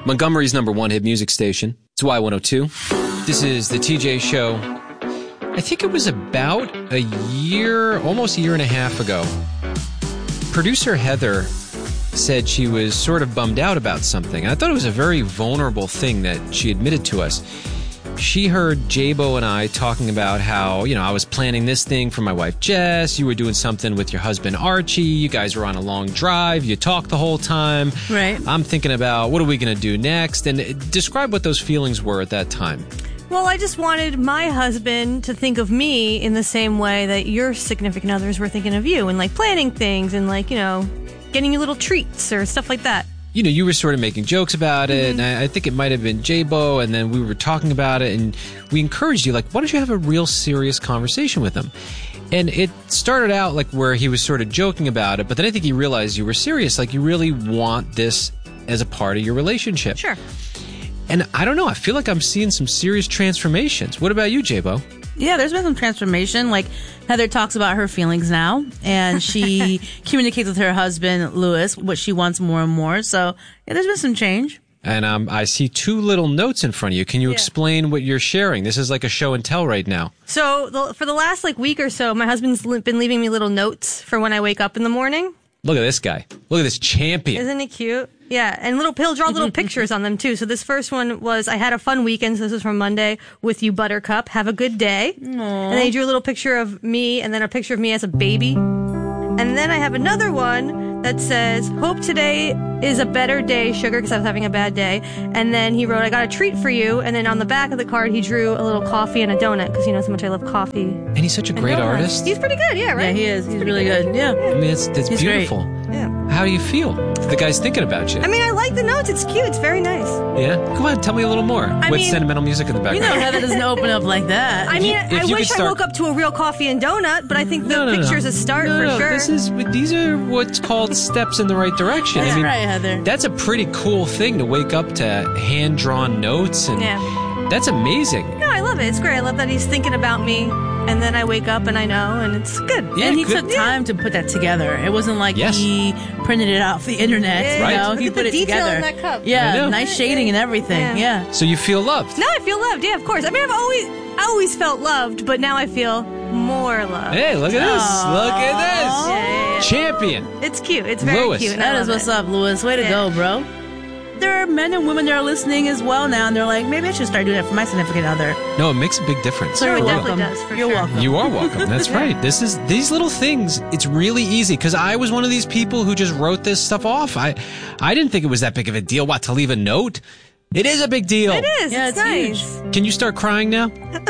Montgomery's #1 hit music station. It's Y102. This is the TJ Show. I think it was about almost a year and a half ago. Producer Heather said she was sort of bummed out about something. I thought it was a very vulnerable thing that she admitted to us. She heard J-Bo and I talking about how, I was planning this thing for my wife Jess. You were doing something with your husband Archie. You guys were on a long drive. You talked the whole time. Right. I'm thinking about what are we going to do next? And describe what those feelings were at that time. Well, I just wanted my husband to think of me in the same way that your significant others were thinking of you, and like planning things and like, getting you little treats or stuff like that. You were sort of making jokes about it, and I think it might have been J-Bo, and then we were talking about it, and we encouraged you, like, why don't you have a real serious conversation with him? And it started out like where he was sort of joking about it, but then I think he realized you were serious, like you really want this as a part of your relationship. Sure. And I don't know, I feel like I'm seeing some serious transformations. What about you, J-Bo? Yeah, there's been some transformation. Like, Heather talks about her feelings now, and she communicates with her husband, Louis, what she wants more and more. So, yeah, there's been some change. And I see 2 little notes in front of you. Can you explain what you're sharing? This is like a show and tell right now. So, for the last week or so, my husband's been leaving me little notes for when I wake up in the morning. Look at this guy. Look at this champion. Isn't he cute? Yeah, and he'll draw little pictures on them too. So this first one was, I had a fun weekend, so this was from Monday, with you, Buttercup. Have a good day. Aww. And then he drew a little picture of me, and then a picture of me as a baby. And then I have another one that says, hope today is a better day, sugar, because I was having a bad day. And then he wrote, I got a treat for you. And then on the back of the card, he drew a little coffee and a donut, because you know how much I love coffee. And he's such a great artist. He's pretty good, yeah, right? Yeah, he is. He's really good. Yeah. I mean, that's beautiful. Great. Yeah. How do you feel? The guy's thinking about you. I mean, I like the notes. It's cute. It's very nice. Yeah? Come on, tell me a little more. With sentimental music in the background. Heather doesn't open up like that. I mean, I wish I woke up to a real coffee and donut, but I think the picture's a start for sure. These are what's called steps in the right direction. That's right, Heather. That's a pretty cool thing to wake up to hand-drawn notes, and that's amazing. No, I love it. It's great. I love that he's thinking about me. And then I wake up and I know, and it's good. Yeah, and he took time to put that together. It wasn't like he printed it out off the internet. Yeah. He put it together. In that cup. Yeah, nice shading and everything. Yeah. So you feel loved? No, I feel loved. Yeah, of course. I mean, I always felt loved, but now I feel more loved. Hey, look at this! Look at this! Yeah. Champion. It's cute. It's very Louis. cute. That is what's up, Louis. Way to go, bro. There are men and women that are listening as well now, and they're like, maybe I should start doing that for my significant other. No, it makes a big difference. So it definitely does, for You're welcome. You are welcome. That's right. These little things, it's really easy, because I was one of these people who just wrote this stuff off. I didn't think it was that big of a deal, to leave a note? It is a big deal. It is. Yeah, it's nice. huge. Can you start crying now?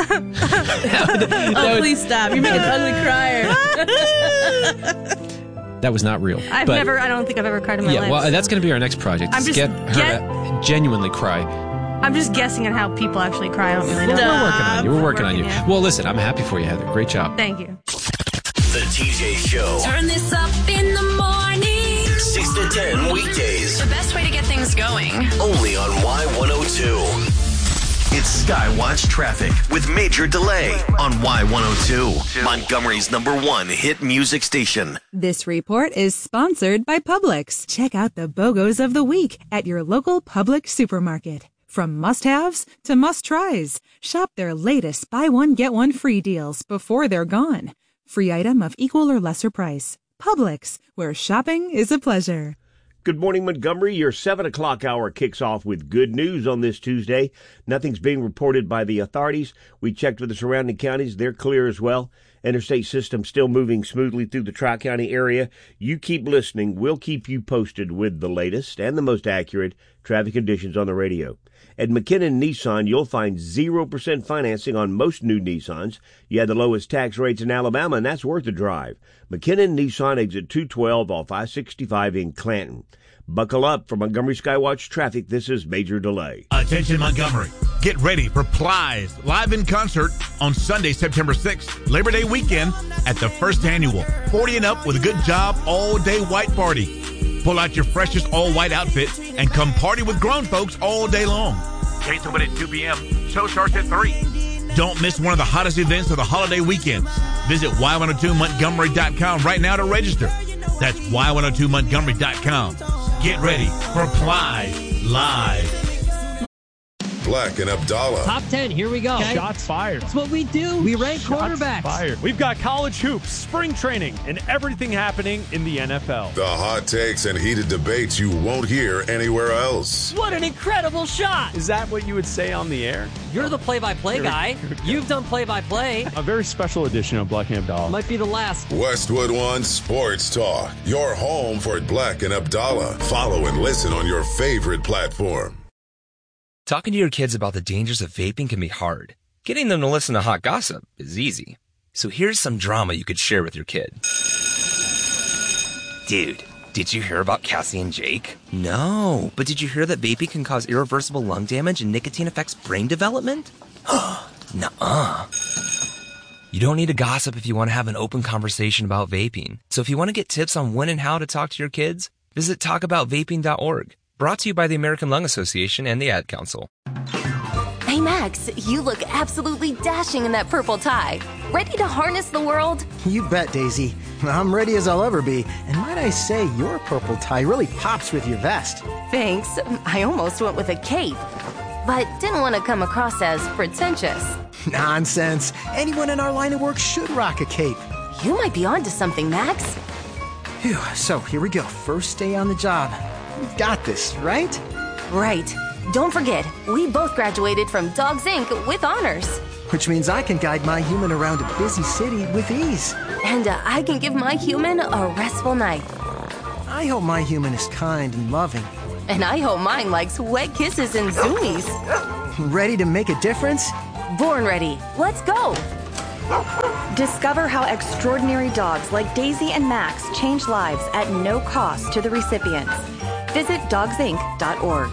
Please stop. You're making an ugly crier. That was not real. I don't think I've ever cried in my life. Yeah, well, that's going to be our next project. I'm just get her to genuinely cry. I'm just guessing at how people actually cry. I don't really know. We're working on you. We're working on you. Yeah. Well, listen, I'm happy for you, Heather. Great job. Thank you. The TJ Show. Turn this up in the morning. 6 to 10 weekdays. The best way to get things going. Only on Y102. It's Skywatch Traffic with Major Delay on Y102, Montgomery's #1 hit music station. This report is sponsored by Publix. Check out the BOGOs of the week at your local Publix supermarket. From must-haves to must-tries, shop their latest buy one, get one free deals before they're gone. Free item of equal or lesser price. Publix, where shopping is a pleasure. Good morning, Montgomery. Your 7 o'clock hour kicks off with good news on this Tuesday. Nothing's being reported by the authorities. We checked with the surrounding counties. They're clear as well. Interstate system still moving smoothly through the Tri-County area. You keep listening. We'll keep you posted with the latest and the most accurate traffic conditions on the radio. At McKinnon Nissan, you'll find 0% financing on most new Nissans. You have the lowest tax rates in Alabama, and that's worth a drive. McKinnon Nissan, exit 212 off I-65 in Clanton. Buckle up for Montgomery Skywatch Traffic. This is Major Delay. Attention, Montgomery. Get ready for Plies live in concert on Sunday, September 6th, Labor Day weekend at the first annual 40 and Up with a Good Job all-day white party. Pull out your freshest all-white outfit and come party with grown folks all day long. Gates open at 2 p.m. Show starts at 3. Don't miss one of the hottest events of the holiday weekends. Visit Y102Montgomery.com right now to register. That's Y102Montgomery.com. Get ready for Plies Live. Black and Abdallah. Top 10, here we go. Okay. Shots fired. That's what we do. We rank quarterbacks. Fired. We've got college hoops, spring training, and everything happening in the NFL. The hot takes and heated debates you won't hear anywhere else. What an incredible shot. Is that what you would say on the air? You're the play-by-play guy. You've done play-by-play. A very special edition of Black and Abdallah. Might be the last. Westwood One Sports Talk. Your home for Black and Abdallah. Follow and listen on your favorite platform. Talking to your kids about the dangers of vaping can be hard. Getting them to listen to hot gossip is easy. So here's some drama you could share with your kid. Dude, did you hear about Cassie and Jake? No, but did you hear that vaping can cause irreversible lung damage and nicotine affects brain development? Nuh-uh. You don't need to gossip if you want to have an open conversation about vaping. So if you want to get tips on when and how to talk to your kids, visit talkaboutvaping.org. Brought to you by the American Lung Association and the Ad Council. Hey, Max, you look absolutely dashing in that purple tie. Ready to harness the world? You bet, Daisy. I'm ready as I'll ever be. And might I say, your purple tie really pops with your vest. Thanks. I almost went with a cape, but didn't want to come across as pretentious. Nonsense. Anyone in our line of work should rock a cape. You might be onto something, Max. Phew, so here we go. First day on the job. We've got this, right? Right. Don't forget, we both graduated from Dogs Inc. with honors. Which means I can guide my human around a busy city with ease. And I can give my human a restful night. I hope my human is kind and loving. And I hope mine likes wet kisses and zoomies. Ready to make a difference? Born ready. Let's go. Discover how extraordinary dogs like Daisy and Max change lives at no cost to the recipients. Visit dogsinc.org.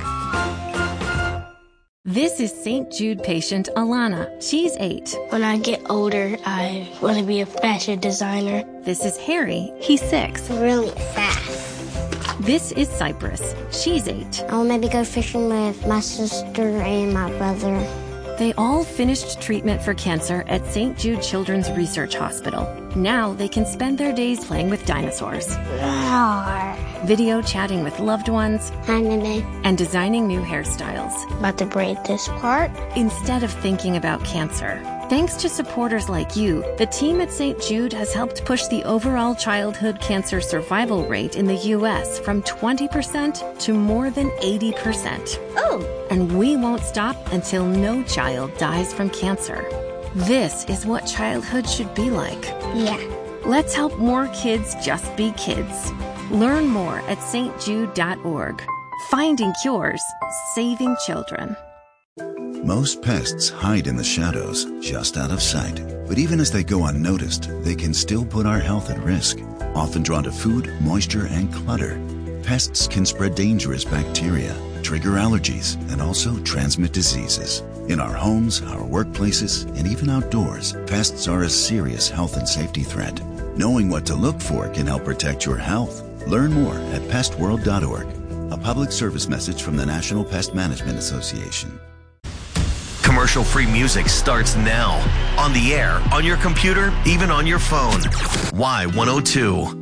This is St. Jude patient Alana. She's 8. When I get older, I want to be a fashion designer. This is Harry. He's 6. Really fast. This is Cypress. She's 8. I'll maybe go fishing with my sister and my brother. They all finished treatment for cancer at St. Jude Children's Research Hospital. Now they can spend their days playing with dinosaurs, video chatting with loved ones, and designing new hairstyles. About to braid this part? Instead of thinking about cancer. Thanks to supporters like you, the team at St. Jude has helped push the overall childhood cancer survival rate in the U.S. from 20% to more than 80%. Oh! And we won't stop until no child dies from cancer. This is what childhood should be like. Yeah. Let's help more kids just be kids. Learn more at stjude.org. Finding cures, saving children. Most pests hide in the shadows, just out of sight. But even as they go unnoticed, they can still put our health at risk. Often drawn to food, moisture, and clutter, pests can spread dangerous bacteria, trigger allergies, and also transmit diseases. In our homes, our workplaces, and even outdoors, pests are a serious health and safety threat. Knowing what to look for can help protect your health. Learn more at pestworld.org. A public service message from the National Pest Management Association. Commercial-free music starts now. On the air, on your computer, even on your phone. Y102.